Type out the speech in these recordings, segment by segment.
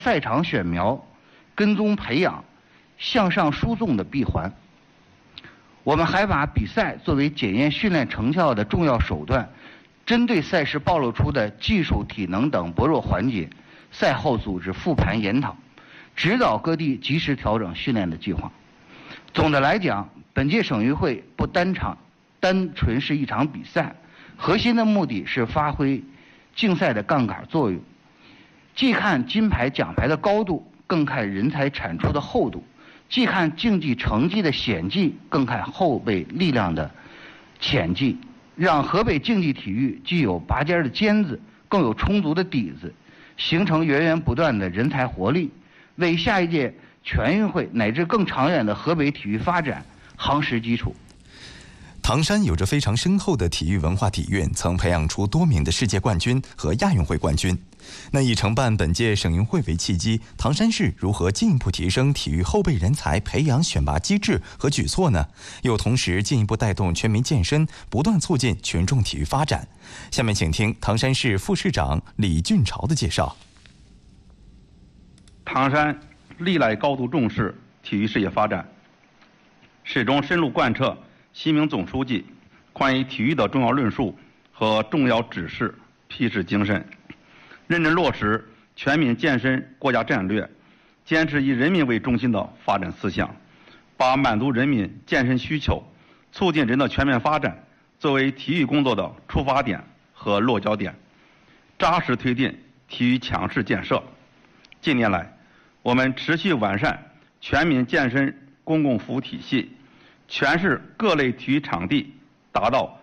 赛场选苗、跟踪培养、向上输送的闭环。我们还把比赛作为检验训练成效的重要手段，针对赛事暴露出的技术、体能等薄弱环节，赛后组织复盘研讨，指导各地及时调整训练的计划。总的来讲，本届省运会不单纯是一场比赛，核心的目的是发挥竞赛的杠杆作用，既看金牌奖牌的高度，更看人才产出的厚度；既看竞技成绩的显绩，更看后备力量的潜绩，让河北竞技体育既有拔尖的尖子，更有充足的底子，形成源源不断的人才活力，为下一届全运会乃至更长远的河北体育发展夯实基础。 唐山有着非常深厚的体育文化底蕴，曾培养出多名的世界冠军和亚运会冠军。那以承办本届省运会为契机，唐山市如何进一步提升体育后备人才培养选拔机制和举措呢？又同时进一步带动全民健身，不断促进群众体育发展。下面请听唐山市副市长李俊朝的介绍。 唐山历来高度重视体育事业发展，始终深入贯彻习明总书记关于体育的重要论述和重要指示批示精神，认真落实全民健身国家战略，坚持以人民为中心的发展思想，把满足人民健身需求、促进人的全面发展作为体育工作的出发点和落脚点，扎实推进体育强市建设。近年来，我们持续完善全民健身公共服务体系，全市各类体育场地达到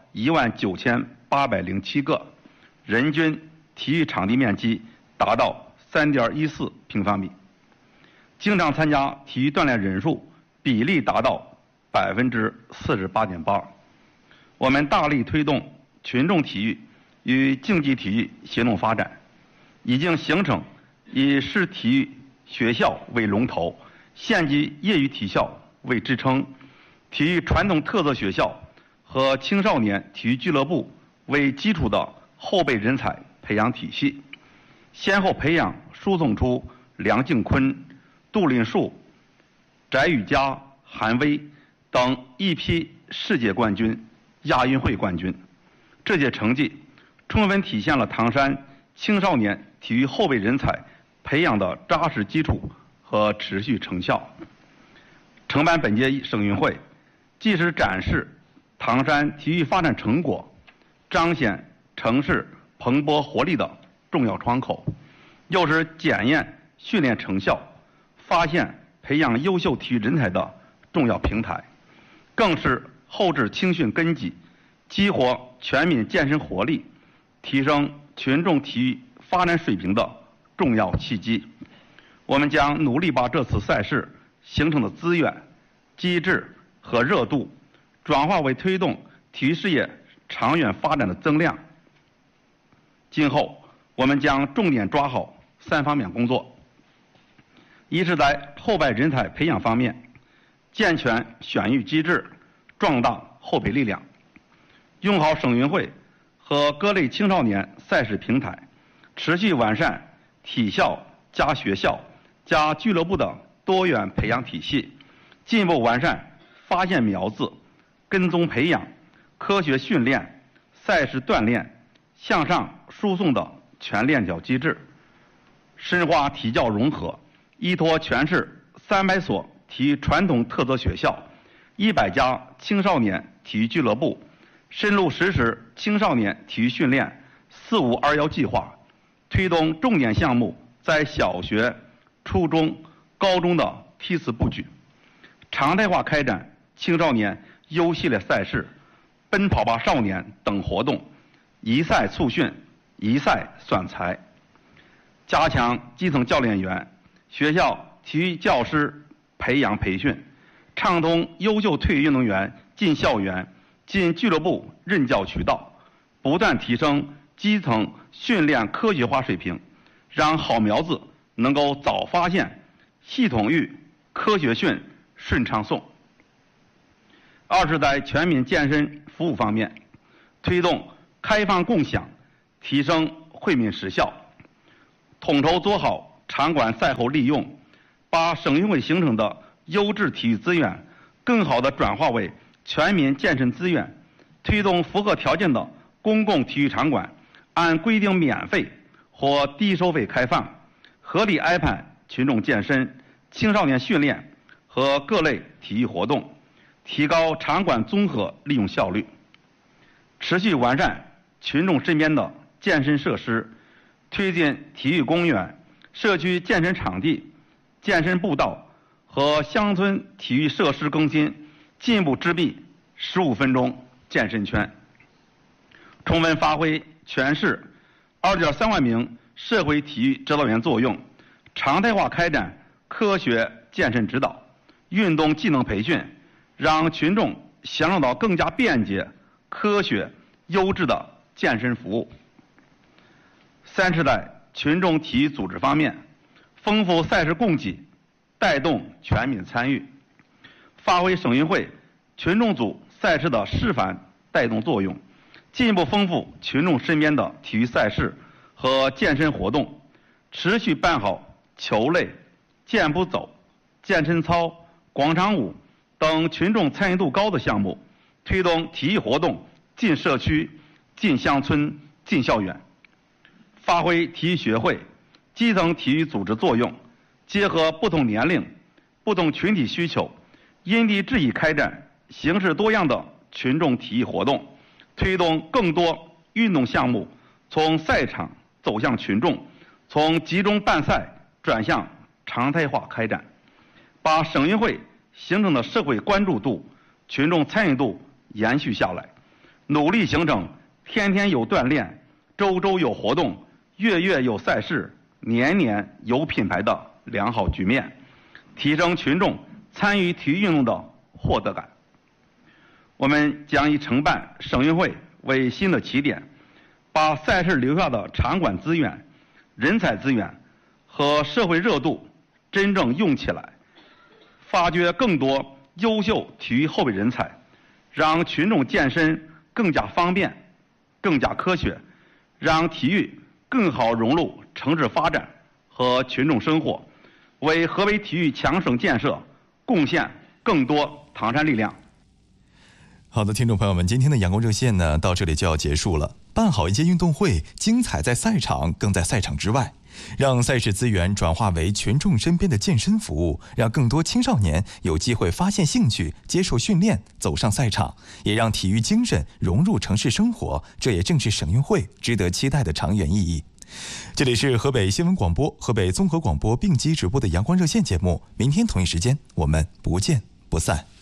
19807个，人均体育场地面积达到3.14平方米，经常参加体育锻炼人数比例达到48.8%。我们大力推动群众体育与竞技体育协同发展，已经形成以市体育学校为龙头、县级业余体校为支撑、体育传统特色学校和青少年体育俱乐部为基础的后备人才培养体系，先后培养输送出梁靖昆、杜林树、翟宇佳、韩威等一批世界冠军、亚运会冠军。这些成绩充分体现了唐山青少年体育后备人才培养的扎实基础和持续成效。承办本届省运会，既是展示唐山体育发展成果、彰显城市蓬勃活力的重要窗口，又是检验训练成效、发现培养优秀体育人才的重要平台，更是后置青训根基、激活全民健身活力、提升群众体育发展水平的重要契机。我们将努力把这次赛事形成的资源、机制和热度转化为推动体育事业长远发展的增量。今后我们将重点抓好3方面工作：一是在后备人才培养方面，健全选育机制，壮大后备力量，用好省运会和各类青少年赛事平台，持续完善体校加学校加俱乐部的多元培养体系，进一步完善发现苗子、跟踪培养、科学训练、赛事锻炼、向上输送的全链条机制，深化体教融合，依托全市300所体育传统特色学校、100家青少年体育俱乐部，深入实施青少年体育训练“4521”计划，推动重点项目在小学、初中、高中的梯次布局，常态化开展青少年优系列赛事、奔跑吧少年等活动，一赛促训，一赛算才，加强基层教练员、学校体育教师培养培训，畅通优秀退役运动员进校园、进俱乐部任教渠道，不断提升基层训练科学化水平，让好苗子能够早发现、系统育、科学训、顺畅送。二是在全民健身服务方面，推动开放共享，提升惠民实效，统筹做好场馆赛后利用，把省运会形成的优质体育资源更好地转化为全民健身资源，推动符合条件的公共体育场馆按规定免费或低收费开放，合理安排群众健身、青少年训练和各类体育活动，提高场馆综合利用效率。持续完善群众身边的健身设施，推进体育公园、社区健身场地、健身步道和乡村体育设施更新，进一步织壁15分钟健身圈，充分发挥全市2.3万名社会体育指导员作用，常态化开展科学健身指导、运动技能培训，让群众享受到更加便捷、科学、优质的健身服务。3是在群众体育组织方面，丰富赛事供给，带动全民参与，发挥省运会群众组赛事的示范带动作用，进一步丰富群众身边的体育赛事和健身活动，持续办好球类、健步走、健身操、广场舞等群众参与度高的项目，推动体育活动进社区、进乡村、进校园，发挥体育学会、基层体育组织作用，结合不同年龄、不同群体需求，因地制宜开展形式多样的群众体育活动，推动更多运动项目从赛场走向群众，从集中办赛转向常态化开展，把省运会形成的社会关注度、群众参与度延续下来，努力形成天天有锻炼、周周有活动、月月有赛事、年年有品牌的良好局面，提升群众参与体育运动的获得感。我们将以承办省运会为新的起点，把赛事留下的场馆资源、人才资源和社会热度真正用起来，发掘更多优秀体育后备人才，让群众健身更加方便、更加科学，让体育更好融入城市发展和群众生活，为河北体育强省建设贡献更多唐山力量。 好的，听众朋友们，今天的阳光热线呢，到这里就要结束了。办好一届运动会，精彩在赛场，更在赛场之外，让赛事资源转化为群众身边的健身服务，让更多青少年有机会发现兴趣、接受训练、走上赛场，也让体育精神融入城市生活，这也正是省运会值得期待的长远意义。这里是河北新闻广播、河北综合广播并机直播的阳光热线节目，明天同一时间我们不见不散。